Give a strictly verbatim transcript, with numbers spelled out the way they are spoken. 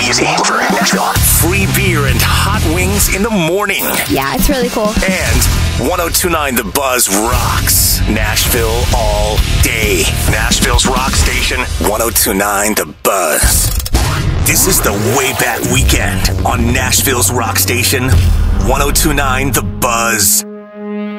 easy over in Nashville. Free beer and hot wings in the morning. Yeah, it's really cool. And one oh two point nine The Buzz rocks Nashville all day. Nashville's rock station, one oh two point nine The Buzz. This is the Way Back Weekend on Nashville's rock station, one oh two point nine The Buzz.